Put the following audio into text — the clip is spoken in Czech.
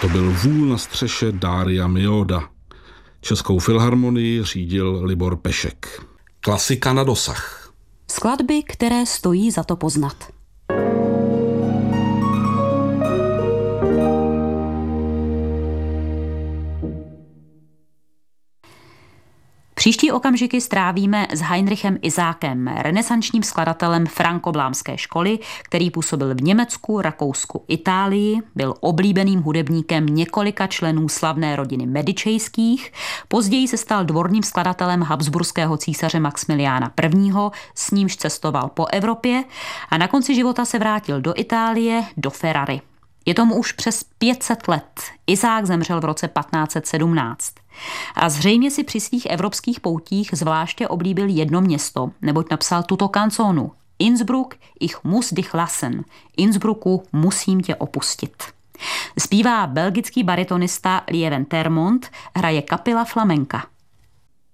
To byl Vůl na střeše Daria Mioda. Českou filharmonii řídil Libor Pešek. Klasika na dosah. Skladby, které stojí za to poznat. Příští okamžiky strávíme s Heinrichem Izákem, renesančním skladatelem frankoblámské školy, který působil v Německu, Rakousku, Itálii, byl oblíbeným hudebníkem několika členů slavné rodiny Medičejských, později se stal dvorním skladatelem habsburského císaře Maxmiliána I., s nímž cestoval po Evropě a na konci života se vrátil do Itálie, do Ferrary. Je tomu už přes 500 let. Izák zemřel v roce 1517. A zřejmě si při svých evropských poutích zvláště oblíbil jedno město, neboť napsal tuto kanzónu. Innsbruck, ich muss dich lassen. Innsbrucku, musím tě opustit. Zpívá belgický baritonista Lieven Termont, hraje kapela flamenka.